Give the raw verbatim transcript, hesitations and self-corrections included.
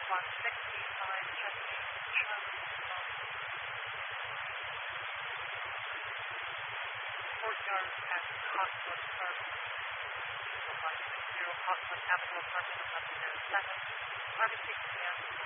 one sixty-five, checking Charlie Courtyard at Cosmopolitan Apartment, one sixty Cosmopolitan Apartment, one zero seven, privacy,